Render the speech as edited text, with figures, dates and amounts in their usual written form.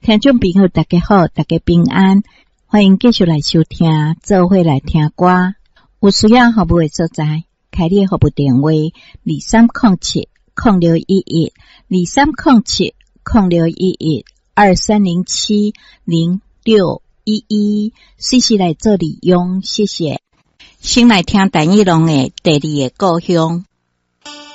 听众朋友大家好，大家平安，欢迎继续来收听，做伙来听歌。有需要服务的所在，开立服务电话23070611 23070611 23070611，随时来做利用，谢谢。先来听陈奕龙的第二个故乡。